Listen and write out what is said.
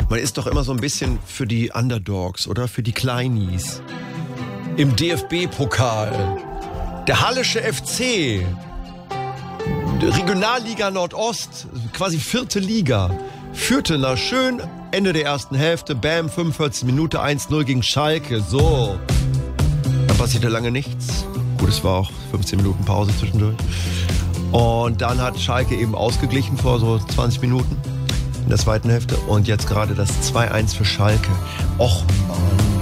Man ist doch immer so ein bisschen für die Underdogs oder für die Kleinies. Im DFB-Pokal. Der Hallische FC. Regionalliga Nordost. Quasi 4. Liga. Führte nach schön Ende der ersten Hälfte. Bam, 45 Minuten 1-0 gegen Schalke. So. Da passierte lange nichts. Gut, es war auch 15 Minuten Pause zwischendurch. Und dann hat Schalke eben ausgeglichen vor so 20 Minuten in der zweiten Hälfte. Und jetzt gerade das 2-1 für Schalke. Och Mann.